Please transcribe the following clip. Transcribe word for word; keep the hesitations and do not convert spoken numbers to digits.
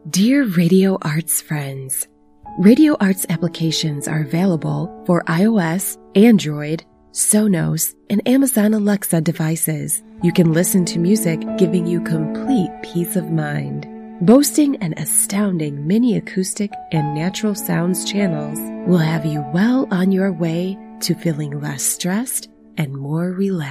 Dear Radio Arts friends, Radio Arts applications are available for iOS, Android, Sonos, and Amazon Alexa devices. You can listen to music giving you complete peace of mind. Boasting an astounding mini acoustic and natural sounds channels will have you well on your way to feeling less stressed and more relaxed.